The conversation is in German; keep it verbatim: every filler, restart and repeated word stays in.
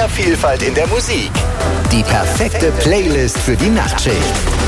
mehr Vielfalt in der Musik. Die perfekte Playlist für die Nachtschicht.